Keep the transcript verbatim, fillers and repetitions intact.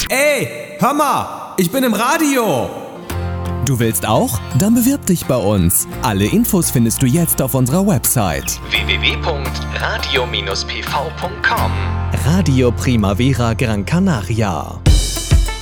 Ey, hör mal, ich bin im Radio. Du willst auch? Dann bewirb dich bei uns. Alle Infos findest du jetzt auf unserer Website w w w punkt radio Bindestrich p v punkt com. Radio Primavera Gran Canaria.